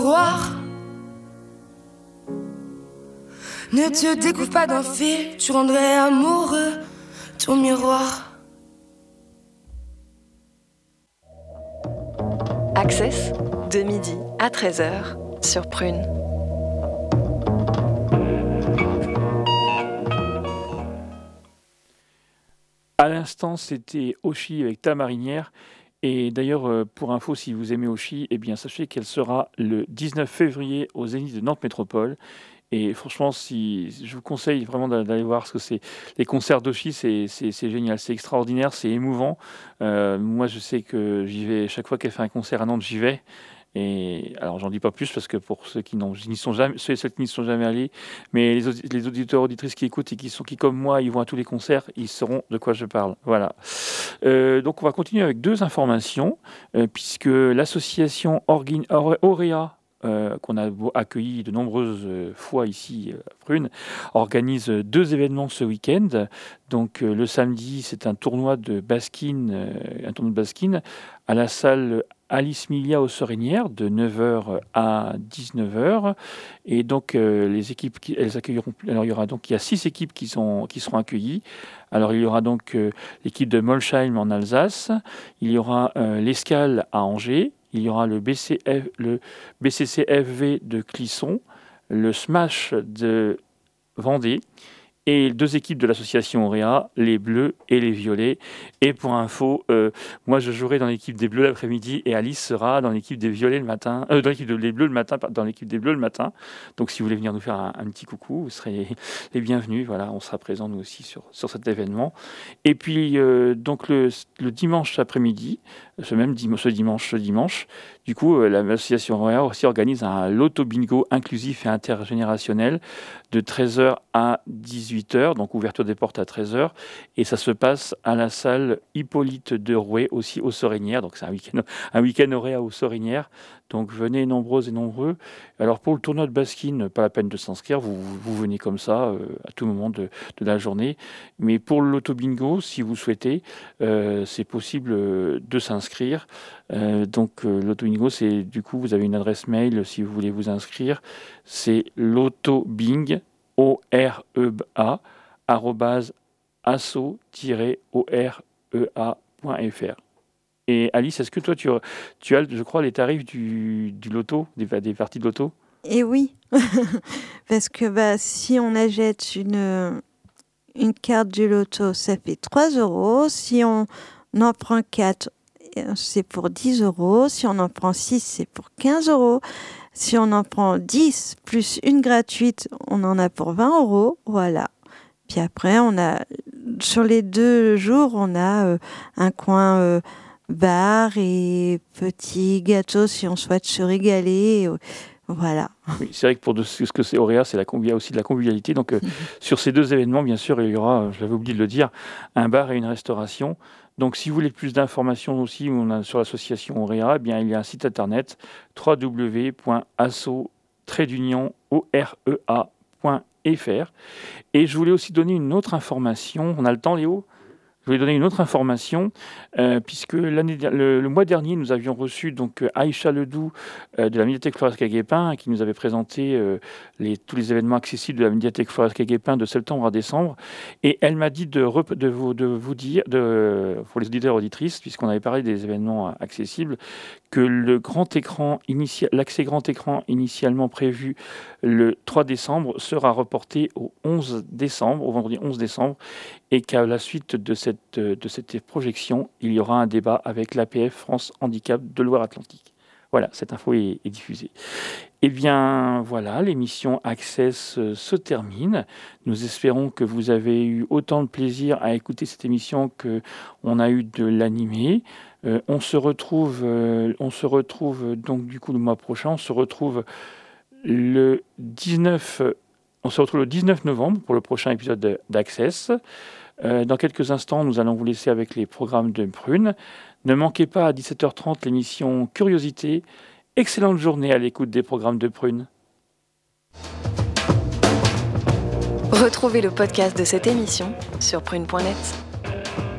miroir. Ne te découvre pas d'un fil, tu rendrais amoureux ton miroir. Access, de midi à 13h sur Prune. À l'instant, c'était Oshi avec Ta Marinière. Et d'ailleurs, pour info, si vous aimez Oshi, eh bien, sachez qu'elle sera le 19 février au Zénith de Nantes Métropole. Et franchement, je vous conseille vraiment d'aller voir, parce que les concerts d'Oshi, c'est génial, c'est extraordinaire, c'est émouvant. Moi, je sais que j'y vais, chaque fois qu'elle fait un concert à Nantes, j'y vais. Et alors, j'en dis pas plus, parce que pour ceux qui n'y sont jamais, ceux et celles qui n'y sont jamais allés, mais les auditeurs, auditrices qui écoutent et qui comme moi, ils vont à tous les concerts, ils sauront de quoi je parle. Voilà. Donc, on va continuer avec deux informations, puisque l'association Auréa, qu'on a accueilli de nombreuses fois ici à Prune, organise deux événements ce week-end. Donc le samedi, c'est un tournoi de baskin, à la salle Alice Milia aux Sorinières de 9h à 19h. Et donc les équipes, elles accueilleront. Alors il y a 6 équipes qui seront accueillies. Alors il y aura donc l'équipe de Molsheim en Alsace, il y aura l'Escale à Angers, il y aura le BCCFV de Clisson, le Smash de Vendée et 2 équipes de l'association Auréa, les Bleus et les Violets. Et pour info, moi je jouerai dans l'équipe des Bleus l'après-midi et Alice sera dans l'équipe des Violets le matin, dans l'équipe des Bleus le matin, dans l'équipe des Bleus le matin. Donc si vous voulez venir nous faire un petit coucou, vous serez les bienvenus. Voilà, on sera présents nous aussi sur cet événement. Et puis donc le dimanche après-midi, ce dimanche, du coup l'association Auréa aussi organise un loto bingo inclusif et intergénérationnel de 13h à 18h, donc ouverture des portes à 13h, et ça se passe à la salle Hippolyte de Rouet, aussi aux Sorinières, donc c'est un week-end Auréa aux Sorinières, donc venez nombreuses et nombreux. Alors pour le tournoi de baskin, pas la peine de s'inscrire, vous venez comme ça, à tout moment de la journée, mais pour le loto bingo, si vous souhaitez, c'est possible de s'inscrire. Donc loto bingo, c'est du coup, vous avez une adresse mail si vous voulez vous inscrire, c'est lotobing, OREA, @asso-orea.fr. Et Alice, est-ce que toi, tu as, je crois, les tarifs du loto, des parties de loto? Et oui, parce que si on achète une carte du loto, ça fait 3 €. Si on en prend 4, c'est pour 10 €. Si on en prend 6, c'est pour 15 €. Si on en prend 10 plus une gratuite, on en a pour 20 €. Voilà. Puis après, sur les 2 jours, on a un coin bar et petit gâteau si on souhaite se régaler. Voilà. Oui, c'est vrai que pour ce que c'est Auréa, il y a aussi de la convivialité. Donc sur ces 2 événements, bien sûr, il y aura, je l'avais oublié de le dire, un bar et une restauration. Donc si vous voulez plus d'informations aussi sur l'association Auréa, eh bien, il y a un site internet www.asso-orea.fr. Et je voulais aussi donner une autre information. On a le temps, Léo ? Je voulais donner une autre information, puisque le mois dernier, nous avions reçu donc Aïcha Ledoux de la médiathèque Floresca-Guépin, qui nous avait présenté tous les événements accessibles de la médiathèque Floresca-Guépin de septembre à décembre. Et elle m'a dit de vous dire, pour les auditeurs et auditrices, puisqu'on avait parlé des événements accessibles, que l'accès grand écran initialement prévu le 3 décembre sera reporté au vendredi 11 décembre, et qu'à la suite de cette projection, il y aura un débat avec l'APF France Handicap de Loire-Atlantique. Voilà, cette info est diffusée. Eh bien, voilà, l'émission Access se termine. Nous espérons que vous avez eu autant de plaisir à écouter cette émission qu'on a eu de l'animer. On se retrouve donc du coup le mois prochain. On se retrouve le 19 novembre pour le prochain épisode d'Access. Dans quelques instants, nous allons vous laisser avec les programmes de Prune. Ne manquez pas à 17h30 l'émission Curiosité. Excellente journée à l'écoute des programmes de Prune. Retrouvez le podcast de cette émission sur prune.net.